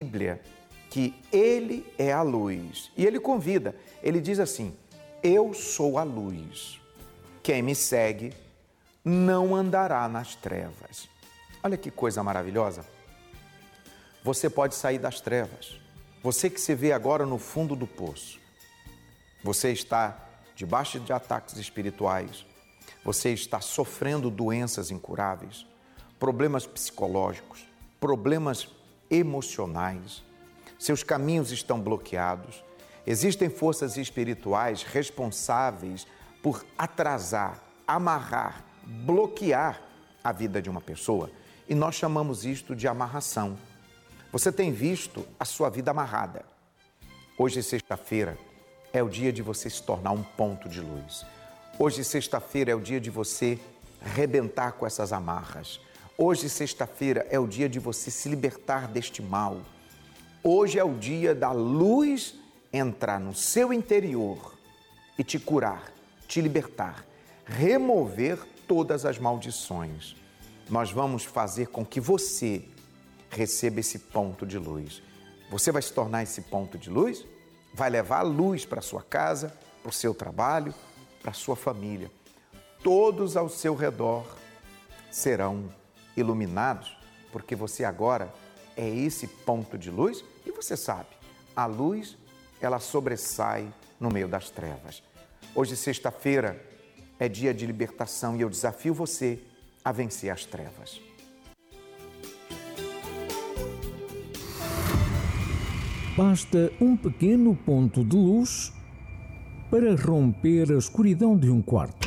Bíblia que Ele é a luz. E Ele convida, Ele diz assim: eu sou a luz. Quem me segue não andará nas trevas. Olha que coisa maravilhosa. Você pode sair das trevas. Você que se vê agora no fundo do poço. Você está debaixo de ataques espirituais. Você está sofrendo doenças incuráveis, problemas psicológicos, problemas emocionais. Seus caminhos estão bloqueados. Existem forças espirituais responsáveis por atrasar, amarrar, bloquear a vida de uma pessoa. E nós chamamos isto de amarração. Você tem visto a sua vida amarrada. Hoje, sexta-feira, é o dia de você se tornar um ponto de luz. Hoje, sexta-feira, é o dia de você arrebentar com essas amarras. Hoje, sexta-feira, é o dia de você se libertar deste mal. Hoje é o dia da luz entrar no seu interior e te curar, te libertar, remover todas as maldições. Nós vamos fazer com que você receba esse ponto de luz. Você vai se tornar esse ponto de luz? Vai levar a luz para a sua casa, para o seu trabalho, para a sua família. Todos ao seu redor serão iluminados, porque você agora é esse ponto de luz e você sabe, a luz, ela sobressai no meio das trevas. Hoje, sexta-feira, é dia de libertação e eu desafio você a vencer as trevas. Basta um pequeno ponto de luz para romper a escuridão de um quarto.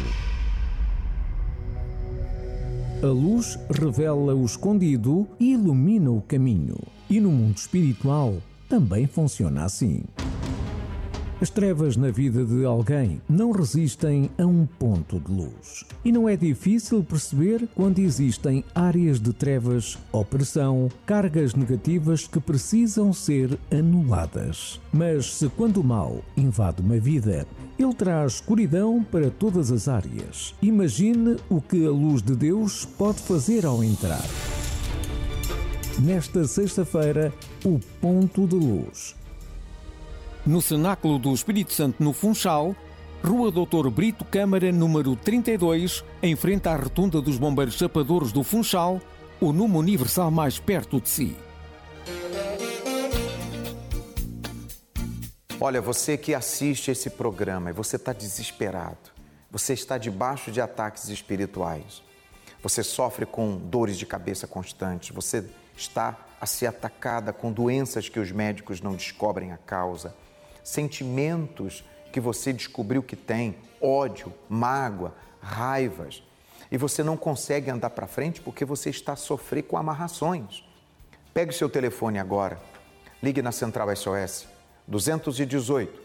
A luz revela o escondido e ilumina o caminho. E no mundo espiritual também funciona assim. As trevas na vida de alguém não resistem a um ponto de luz. E não é difícil perceber quando existem áreas de trevas, opressão, cargas negativas que precisam ser anuladas. Mas se quando o mal invade uma vida, ele traz escuridão para todas as áreas. Imagine o que a luz de Deus pode fazer ao entrar. Nesta sexta-feira, o ponto de luz. No Cenáculo do Espírito Santo, no Funchal, Rua Doutor Brito Câmara, número 32, em frente à Rotunda dos Bombeiros Chapadores do Funchal, o número universal mais perto de si. Olha, você que assiste esse programa e você está desesperado, você está debaixo de ataques espirituais, você sofre com dores de cabeça constantes, você está a ser atacada com doenças que os médicos não descobrem a causa, sentimentos que você descobriu que tem, ódio, mágoa, raivas, e você não consegue andar para frente porque você está a sofrer com amarrações. Pegue o seu telefone agora, ligue na Central SOS 218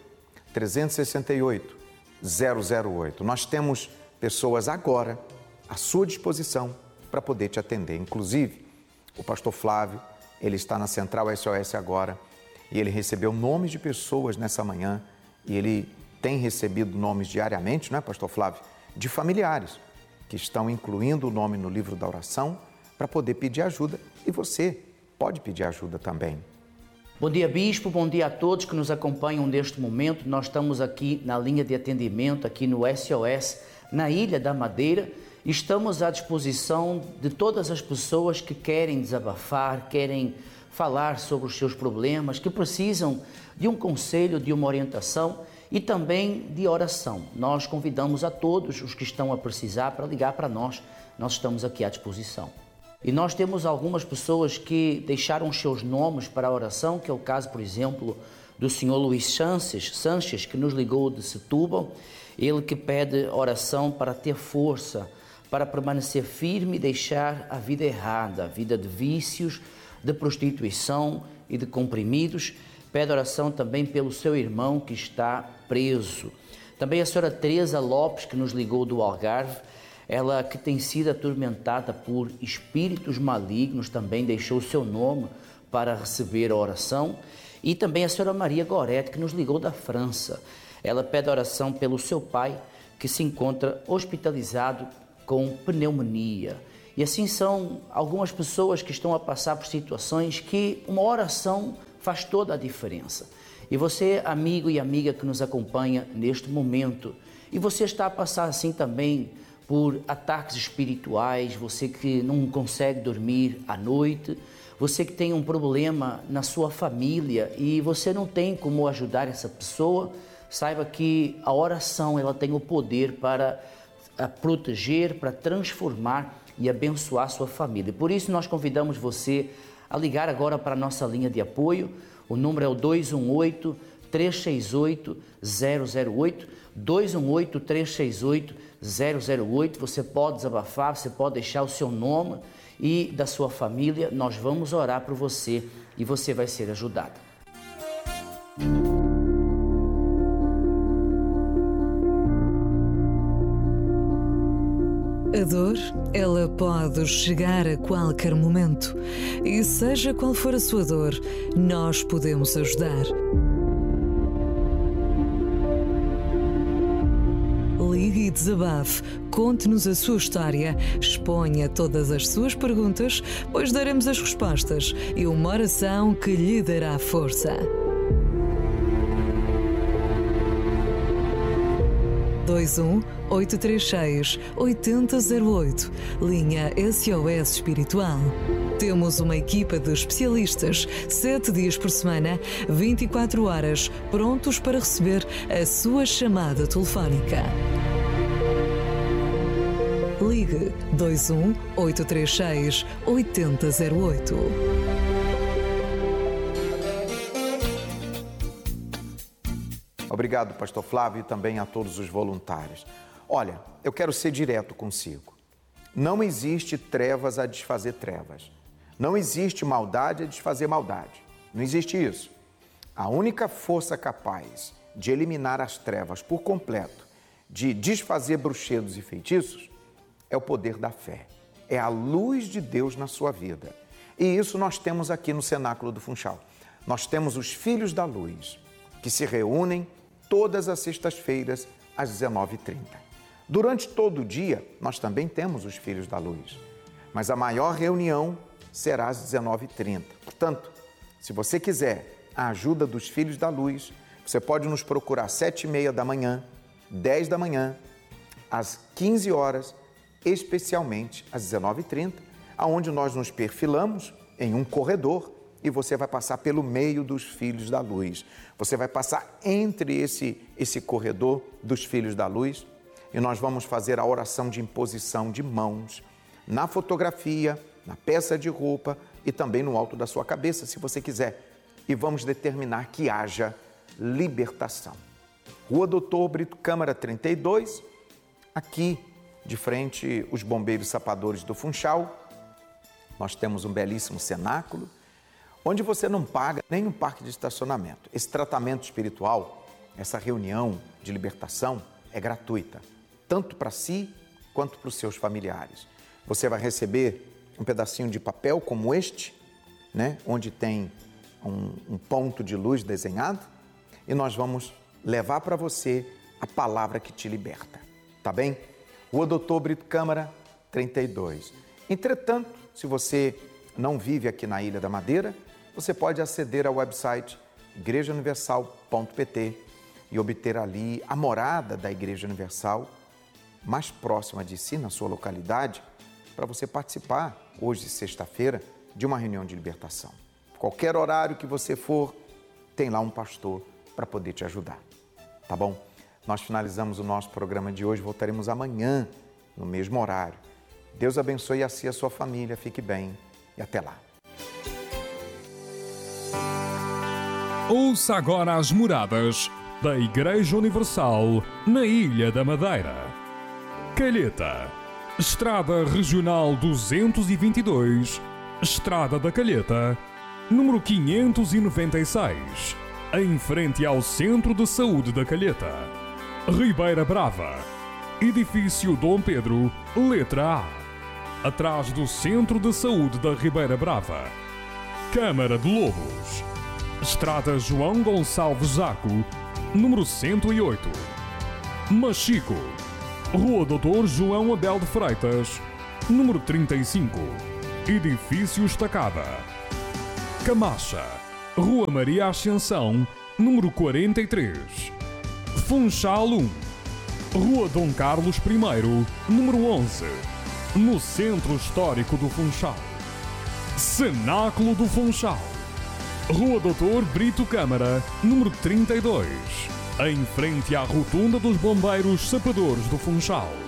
368 008. Nós temos pessoas agora à sua disposição para poder te atender. Inclusive, o pastor Flávio, ele está na Central SOS agora e ele recebeu nomes de pessoas nessa manhã e ele tem recebido nomes diariamente, não é, pastor Flávio? De familiares que estão incluindo o nome no livro da oração para poder pedir ajuda e você pode pedir ajuda também. Bom dia, Bispo, bom dia a todos que nos acompanham neste momento. Nós estamos aqui na linha de atendimento, aqui no SOS, na Ilha da Madeira. Estamos à disposição de todas as pessoas que querem desabafar, querem falar sobre os seus problemas, que precisam de um conselho, de uma orientação e também de oração. Nós convidamos a todos os que estão a precisar para ligar para nós. Nós estamos aqui à disposição. E nós temos algumas pessoas que deixaram os seus nomes para a oração, que é o caso, por exemplo, do senhor Luís Sanches, que nos ligou de Setúbal. Ele que pede oração para ter força, para permanecer firme e deixar a vida errada, a vida de vícios, de prostituição e de comprimidos. Pede oração também pelo seu irmão que está preso. Também a senhora Teresa Lopes, que nos ligou do Algarve, ela que tem sido atormentada por espíritos malignos, também deixou o seu nome para receber a oração. E também a senhora Maria Gorete, que nos ligou da França. Ela pede oração pelo seu pai, que se encontra hospitalizado com pneumonia. E assim são algumas pessoas que estão a passar por situações que uma oração faz toda a diferença. E você, amigo e amiga que nos acompanha neste momento, e você está a passar assim também por ataques espirituais, você que não consegue dormir à noite, você que tem um problema na sua família e você não tem como ajudar essa pessoa, saiba que a oração ela tem o poder para proteger, para transformar e abençoar a sua família. Por isso nós convidamos você a ligar agora para a nossa linha de apoio. O número é o 218-368-008, 218-368-008. Você pode desabafar, você pode deixar o seu nome e da sua família. Nós vamos orar por você e você vai ser ajudado. A dor, ela pode chegar a qualquer momento. E seja qual for a sua dor, nós podemos ajudar. Ligue e desabafe, conte-nos a sua história, exponha todas as suas perguntas, pois daremos as respostas e uma oração que lhe dará força. 21-836-8008, linha SOS Espiritual. Temos uma equipa de especialistas, 7 dias por semana, 24 horas, prontos para receber a sua chamada telefónica. Ligue 21-836-8008. Obrigado, pastor Flávio, e também a todos os voluntários. Olha, eu quero ser direto consigo. Não existe trevas a desfazer trevas. Não existe maldade a desfazer maldade. Não existe isso. A única força capaz de eliminar as trevas por completo, de desfazer bruxedos e feitiços, é o poder da fé. É a luz de Deus na sua vida. E isso nós temos aqui no Cenáculo do Funchal. Nós temos os Filhos da Luz, que se reúnem todas as sextas-feiras, às 19h30. Durante todo o dia, nós também temos os Filhos da Luz, mas a maior reunião será às 19h30. Portanto, se você quiser a ajuda dos Filhos da Luz, você pode nos procurar às 7h30 da manhã, 10 da manhã, às 15 horas, especialmente às 19h30, onde nós nos perfilamos em um corredor e você vai passar pelo meio dos Filhos da Luz. Você vai passar entre esse corredor dos Filhos da Luz e nós vamos fazer a oração de imposição de mãos na fotografia, na peça de roupa e também no alto da sua cabeça, se você quiser. E vamos determinar que haja libertação. Rua Doutor Brito Câmara 32, aqui de frente os Bombeiros Sapadores do Funchal. Nós temos um belíssimo cenáculo, onde você não paga nem um parque de estacionamento. Esse tratamento espiritual, essa reunião de libertação é gratuita, tanto para si quanto para os seus familiares. Você vai receber um pedacinho de papel como este, né, onde tem um ponto de luz desenhado, e nós vamos levar para você a palavra que te liberta, tá bem? Rua Doutor Brito Câmara 32. Entretanto, se você não vive aqui na Ilha da Madeira, você pode aceder ao website igrejauniversal.pt e obter ali a morada da Igreja Universal mais próxima de si, na sua localidade, para você participar, hoje, sexta-feira, de uma reunião de libertação. Qualquer horário que você for, tem lá um pastor para poder te ajudar, tá bom? Nós finalizamos o nosso programa de hoje, voltaremos amanhã, no mesmo horário. Deus abençoe a si e a sua família, fique bem e até lá. Ouça agora as moradas da Igreja Universal na Ilha da Madeira. Calheta, Estrada Regional 222, Estrada da Calheta, número 596, em frente ao Centro de Saúde da Calheta. Ribeira Brava, Edifício Dom Pedro, letra A, atrás do Centro de Saúde da Ribeira Brava. Câmara de Lobos, Estrada João Gonçalves Zaco, número 108. Machico, Rua Doutor João Abel de Freitas, número 35. Edifício Estacada. Camacha, Rua Maria Ascensão, número 43. Funchal 1, Rua Dom Carlos I, número 11, no Centro Histórico do Funchal. Cenáculo do Funchal, Rua Doutor Brito Câmara, número 32, em frente à Rotunda dos Bombeiros Sapadores do Funchal.